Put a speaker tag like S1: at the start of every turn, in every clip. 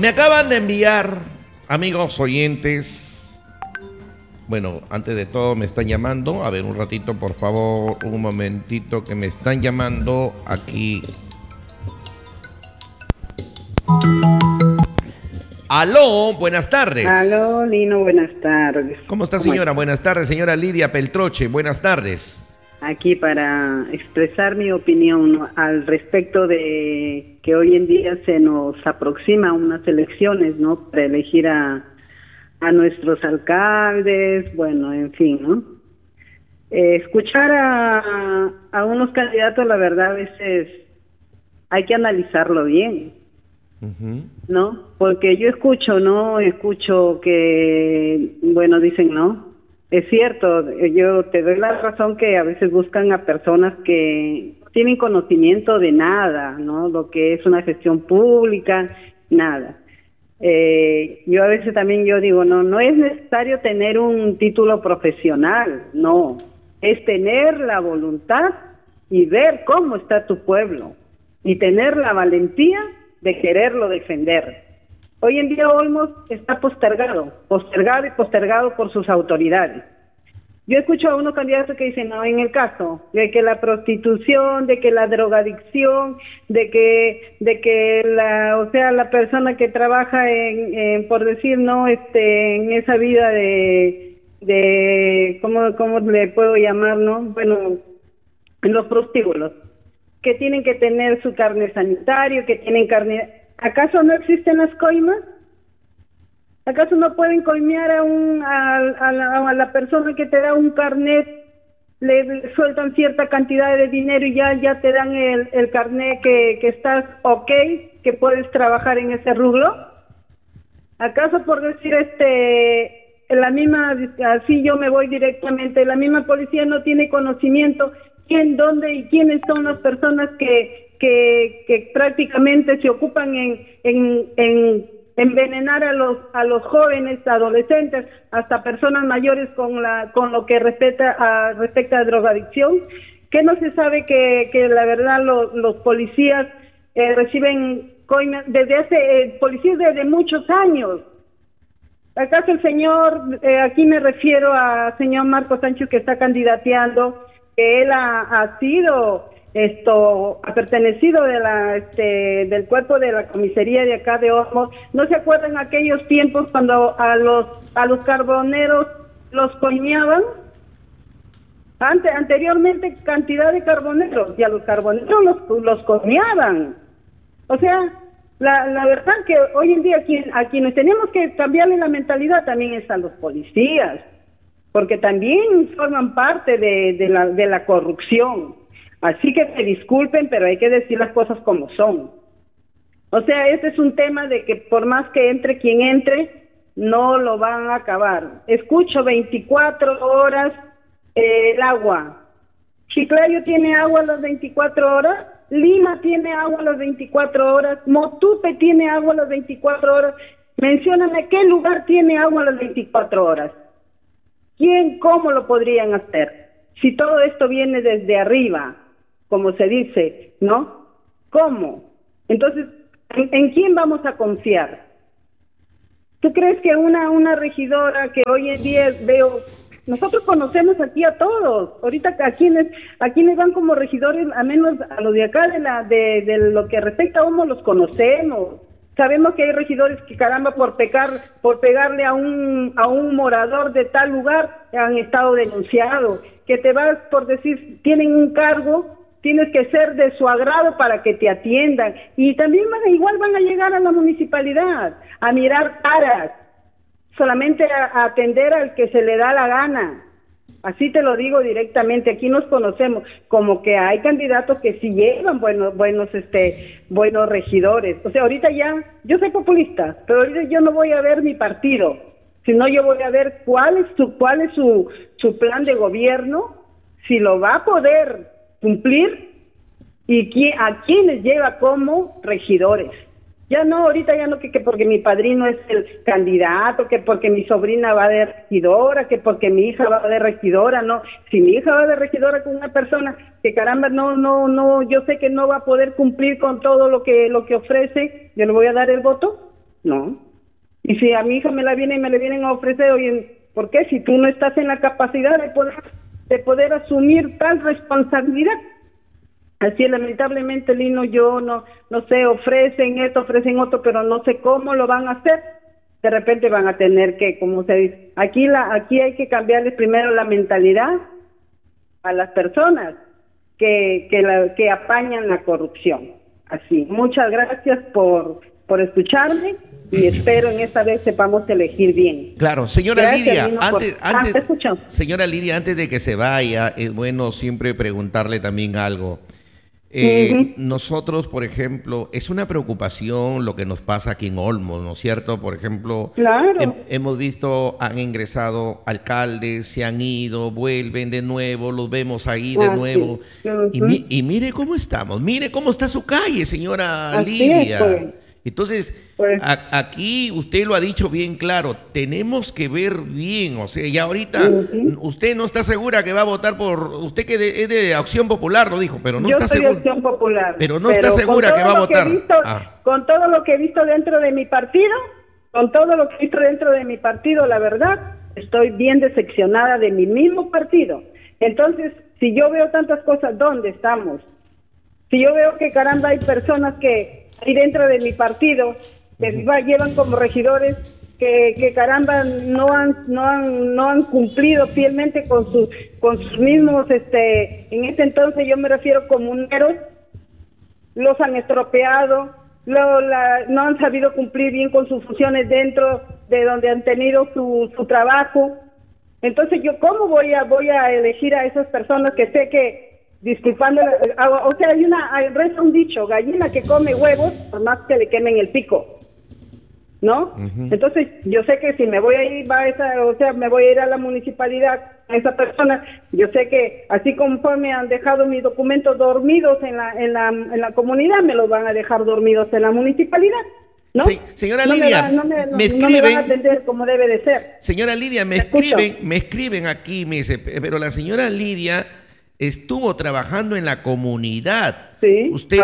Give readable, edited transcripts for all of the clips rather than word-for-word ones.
S1: Me acaban de enviar, amigos oyentes. Bueno, antes de todo me están llamando. A ver, un ratito, por favor, un momentito, que me están llamando aquí. Aló, buenas tardes.
S2: Aló, Lino, buenas tardes.
S1: ¿Cómo está, señora?
S2: ¿Cómo
S1: Buenas tardes, señora Lidia Peltroche. Buenas tardes.
S2: Aquí para expresar mi opinión, ¿no?, al respecto de que hoy en día se nos aproxima unas elecciones, ¿no?, para elegir a nuestros alcaldes, bueno, en fin, ¿no? Escuchar a unos candidatos, la verdad, a veces hay que analizarlo bien, ¿no? Porque yo escucho que, bueno, dicen, ¿no? Es cierto, yo te doy la razón que a veces buscan a personas que no tienen conocimiento de nada, ¿no? Lo que es una gestión pública, nada. Yo a veces también yo digo, no es necesario tener un título profesional, no. Es tener la voluntad y ver cómo está tu pueblo y tener la valentía de quererlo defender. Hoy en día Olmos está postergado por sus autoridades. Yo escucho a unos candidatos que dicen, no, en el caso de que la prostitución, de que la drogadicción, de que la persona que trabaja en por decir, no, en esa vida de ¿cómo le puedo llamar, no? Bueno, en los prostíbulos, que tienen que tener su carnet sanitario, que tienen carnet. ¿Acaso no existen las coimas? ¿Acaso no pueden coimear a la persona que te da un carnet, le sueltan cierta cantidad de dinero y ya te dan el carnet que estás ok, que puedes trabajar en ese rubro? ¿Acaso por decir la misma, así yo me voy directamente, la misma policía no tiene conocimiento quién, dónde y quiénes son las personas que prácticamente se ocupan en envenenar a los jóvenes, adolescentes, hasta personas mayores con lo que respecta a drogadicción? ¿Qué no se sabe que la verdad los policías reciben coimas policías desde muchos años? ¿Acaso el señor, aquí me refiero al señor Marco Sánchez, que está candidateando, que él ha sido ha pertenecido del cuerpo de la comisaría de acá de Olmos? ¿No se acuerdan aquellos tiempos cuando a los carboneros los coimeaban? Anteriormente cantidad de carboneros, y a los carboneros los coimeaban. O sea, la verdad que hoy en día a quienes tenemos que cambiarle la mentalidad también es a los policías, porque también forman parte de la corrupción. Así que me disculpen, pero hay que decir las cosas como son. O sea, este es un tema de que por más que entre quien entre, no lo van a acabar. Escucho 24 horas el agua. Chiclayo tiene agua a las 24 horas. Lima tiene agua a las 24 horas. Motupe tiene agua a las 24 horas. Mencióname qué lugar tiene agua a las 24 horas. ¿Quién, cómo lo podrían hacer? Si todo esto viene desde arriba, como se dice, ¿no? ¿Cómo? Entonces, ¿en quién vamos a confiar? ¿Tú crees que una regidora que hoy en día veo, nosotros conocemos aquí a todos, ahorita a quienes van como regidores, a menos a los de acá de lo que respecta a Olmos, los conocemos? Sabemos que hay regidores que, caramba, por pegarle a un morador de tal lugar han estado denunciados, que te vas por decir, tienen un cargo, tienes que ser de su agrado para que te atiendan, y también igual van a llegar a la municipalidad a mirar caras, solamente a atender al que se le da la gana. Así te lo digo directamente, aquí nos conocemos, como que hay candidatos que sí llevan buenos regidores. O sea, ahorita ya, yo soy populista, pero ahorita yo no voy a ver mi partido, sino yo voy a ver cuál es su plan de gobierno, si lo va a poder cumplir y a quiénes lleva como regidores. Ya no, ahorita ya no que porque mi padrino es el candidato, que porque mi sobrina va de regidora, que porque mi hija va de regidora, no. Si mi hija va de regidora con una persona que caramba no, yo sé que no va a poder cumplir con todo lo que ofrece, yo le voy a dar el voto. ¿no? Y si a mi hija me le vienen a ofrecer, oye, ¿por qué? Si tú no estás en la capacidad de poder asumir tal responsabilidad. Así lamentablemente, Lino, yo no sé, ofrecen esto, ofrecen otro, pero no sé cómo lo van a hacer. De repente van a tener que, como se dice, aquí hay que cambiarles primero la mentalidad a las personas que apañan la corrupción. Así, muchas gracias por escucharme y espero en esta vez sepamos elegir bien.
S1: Claro, señora
S2: Gracias,
S1: Lidia,
S2: te escucho.
S1: señora Lidia, antes de que se vaya, es bueno siempre preguntarle también algo. Nosotros, por ejemplo, es una preocupación lo que nos pasa aquí en Olmos, ¿no es cierto? Por ejemplo,
S2: claro.
S1: Hemos visto, han ingresado alcaldes, se han ido, vuelven de nuevo, los vemos ahí de nuevo. Sí. Y mire cómo estamos, mire cómo está su calle, señora Lidia.
S2: Pues.
S1: Entonces, aquí usted lo ha dicho bien claro, tenemos que ver bien, o sea, ya ahorita usted no está segura que va a votar por, usted que es de Acción Popular, lo dijo, pero no está segura.
S2: Yo soy de Acción Popular.
S1: Pero no está segura que va a votar.
S2: Con todo lo que he visto dentro de mi partido, la verdad, estoy bien decepcionada de mi mismo partido. Entonces, si yo veo tantas cosas, ¿dónde estamos? Si yo veo que caramba hay personas que hay dentro de mi partido que llevan como regidores que caramba no han cumplido fielmente con sus mismos en ese entonces yo me refiero comuneros, los han estropeado, no han sabido cumplir bien con sus funciones dentro de donde han tenido su trabajo. Entonces yo cómo voy a elegir a esas personas que sé que disculpando, o sea, reza un dicho, gallina que come huevos, por más que le quemen el pico, ¿no? Entonces, yo sé que si me voy a ir, me voy a ir a la municipalidad, a esa persona, yo sé que así conforme han dejado mis documentos dormidos en la comunidad, me los van a dejar dormidos en la municipalidad, ¿no?
S1: Sí, señora Lidia, me escriben,
S2: no me van a atender como debe de ser.
S1: Señora Lidia, me escriben aquí, me dice, pero la señora Lidia estuvo trabajando en la comunidad.
S2: Sí,
S1: usted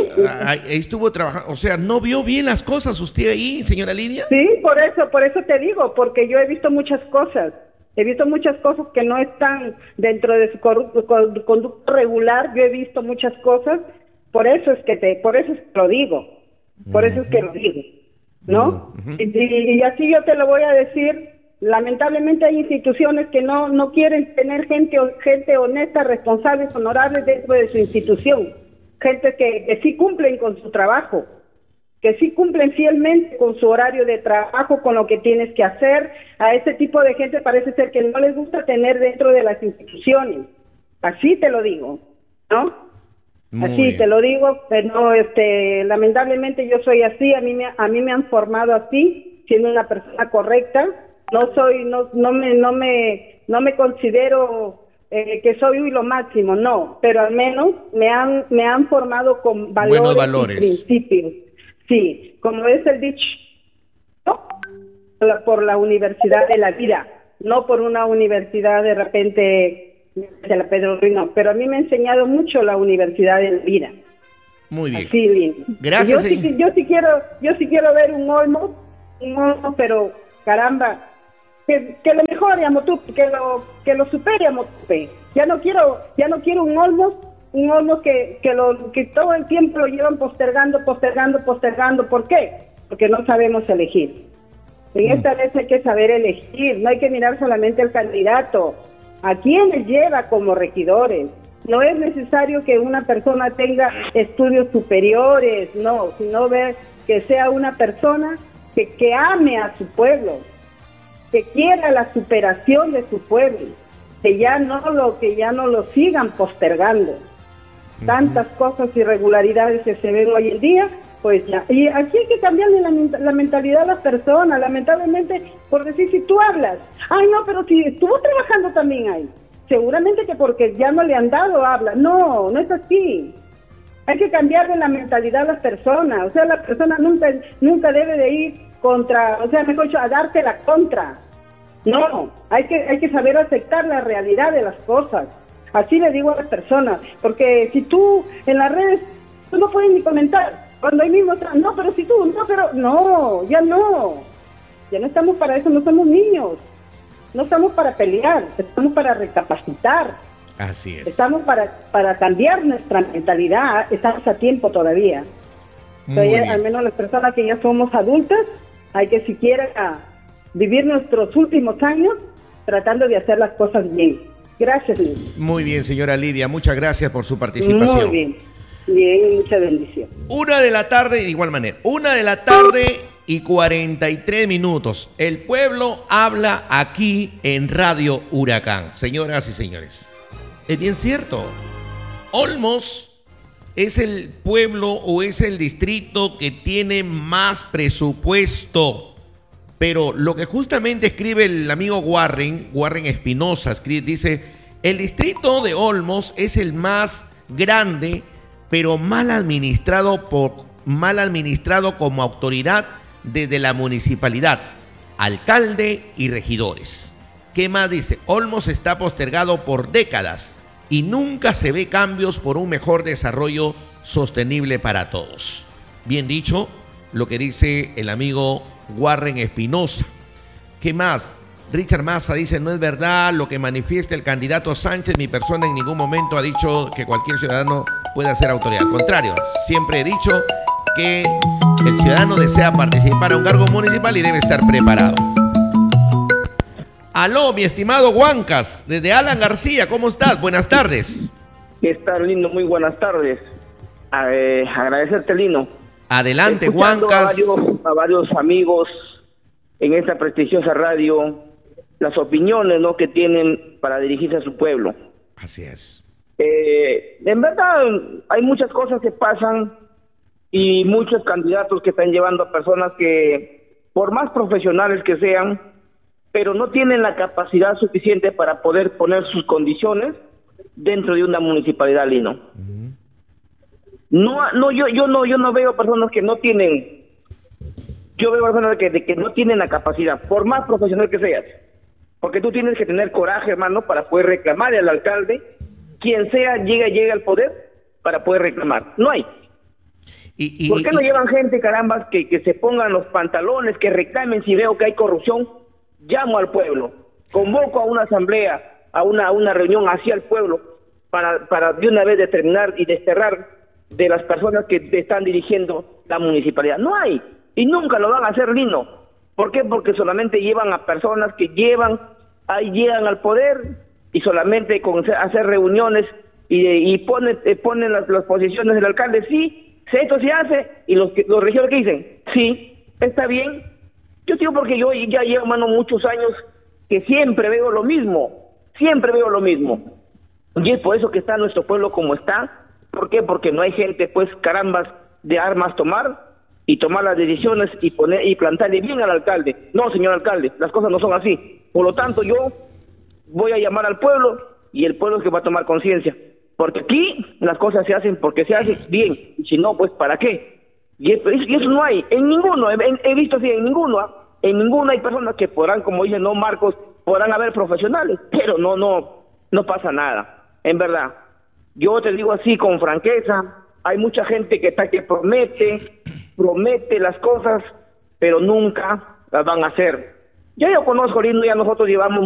S1: estuvo trabajando, o sea, ¿no vio bien las cosas usted ahí, señora Lidia?
S2: Sí, por eso te digo, porque yo he visto muchas cosas. He visto muchas cosas que no están dentro de su conducta regular. Yo he visto muchas cosas, por eso es que lo digo. Por eso es que lo digo, ¿no? Y así yo te lo voy a decir. Lamentablemente hay instituciones que no quieren tener gente honesta, responsables, honorables dentro de su institución, gente que sí cumplen con su trabajo, que sí cumplen fielmente con su horario de trabajo, con lo que tienes que hacer. A ese tipo de gente parece ser que no les gusta tener dentro de las instituciones. Así te lo digo, ¿no? Así te lo digo, pero lamentablemente yo soy así, a mí me han formado así, siendo una persona correcta. No me considero que soy lo máximo, no, pero al menos me han formado con valores. Y principios. Sí, como es el dicho, ¿no? Por la universidad de la vida, no por una universidad de repente de la Pedro Ruiz, no, pero a mí me ha enseñado mucho la universidad de la vida.
S1: Muy bien.
S2: Así bien.
S1: Gracias.
S2: Yo sí quiero ver un olmo, pero caramba, que lo mejore a Motupe, que lo supere a Motupe. Ya no quiero un olmo que todo el tiempo lo llevan postergando. ¿Por qué? Porque no sabemos elegir. En esta vez hay que saber elegir, no hay que mirar solamente al candidato, a quién les lleva como regidores. No es necesario que una persona tenga estudios superiores, no, sino ver que sea una persona que ame a su pueblo, que quiera la superación de su pueblo, que ya no lo sigan postergando. Tantas cosas, irregularidades que se ven hoy en día, pues ya. Y aquí hay que cambiarle la mentalidad a las personas, lamentablemente, por decir, si tú hablas, ay no, pero si estuvo trabajando también ahí, seguramente que porque ya no le han dado habla. No es así. Hay que cambiarle la mentalidad a las personas, o sea, la persona nunca debe de ir contra, o sea, mejor dicho, a darte la contra. No, hay que saber aceptar la realidad de las cosas. Así le digo a las personas, porque si tú en las redes, tú no puedes ni comentar, Cuando ahí mismo, no, pero si tú, no, pero no, ya no estamos para eso, no somos niños, no estamos para pelear, estamos para recapacitar.
S1: Así es.
S2: Estamos para cambiar nuestra mentalidad, estamos a tiempo todavía. Entonces, al menos las personas que ya somos adultas, hay que siquiera vivir nuestros últimos años tratando de hacer las cosas bien. Gracias, Lidia.
S1: Muy bien, señora Lidia, muchas gracias por su participación.
S2: Muy bien, mucha bendición.
S1: 1 de la tarde, de igual manera, 1 de la tarde y 43 minutos. El pueblo habla aquí en Radio Huracán. Señoras y señores, es bien cierto. Olmos es el pueblo o es el distrito que tiene más presupuesto. Pero lo que justamente escribe el amigo Warren Espinosa, dice, el distrito de Olmos es el más grande, pero mal administrado como autoridad desde la municipalidad, alcalde y regidores. ¿Qué más dice? Olmos está postergado por décadas y nunca se ve cambios por un mejor desarrollo sostenible para todos. Bien dicho lo que dice el amigo Warren Espinosa. ¿Qué más? Richard Massa dice, no es verdad lo que manifiesta el candidato Sánchez, mi persona en ningún momento ha dicho que cualquier ciudadano pueda ser autoridad. Al contrario, siempre he dicho que el ciudadano desea participar a un cargo municipal y debe estar preparado. Aló, mi estimado Huancas, desde Alan García, ¿cómo estás? Buenas tardes.
S3: ¿Qué tal, Lino? Muy buenas tardes. Agradecerte, Lino.
S1: Adelante,
S3: Escuchando
S1: Huancas.
S3: A varios amigos en esta prestigiosa radio, las opiniones, ¿no?, que tienen para dirigirse a su pueblo.
S1: Así es.
S3: En verdad, hay muchas cosas que pasan y muchos candidatos que están llevando a personas que, por más profesionales que sean, pero no tienen la capacidad suficiente para poder poner sus condiciones dentro de una municipalidad, Lino. Uh-huh. Yo no veo personas que no tienen. Yo veo personas que no tienen la capacidad, por más profesional que seas. Porque tú tienes que tener coraje, hermano, para poder reclamarle al alcalde, quien sea, llegue al poder, para poder reclamar. No hay. ¿Por qué no llevan gente, carambas, que se pongan los pantalones, que reclamen si veo que hay corrupción? Llamo al pueblo, convoco a una asamblea, a una reunión hacia el pueblo, para de una vez determinar y desterrar de las personas que están dirigiendo la municipalidad. No hay, y nunca lo van a hacer, Lino. ¿Por qué? Porque solamente llevan a personas que llegan al poder y solamente con hacer reuniones y ponen las posiciones del alcalde. Sí, esto se hace, y los regidores que dicen, sí, está bien. Yo digo porque yo ya llevo, hermano, muchos años que siempre veo lo mismo. Y es por eso que está nuestro pueblo como está. ¿Por qué? Porque no hay gente, pues, carambas, de armas tomar las decisiones y plantarle bien al alcalde. No, señor alcalde, las cosas no son así. Por lo tanto, yo voy a llamar al pueblo y el pueblo es que va a tomar conciencia. Porque aquí las cosas se hacen porque se hacen bien. Y si no, pues, ¿para qué? Y eso no hay, en ninguno, he visto así, en ninguno hay personas que podrán, como dice no Marcos, podrán haber profesionales, pero no pasa nada, en verdad. Yo te digo así con franqueza, hay mucha gente que promete las cosas, pero nunca las van a hacer. Yo conozco, Lindo, ya nosotros llevamos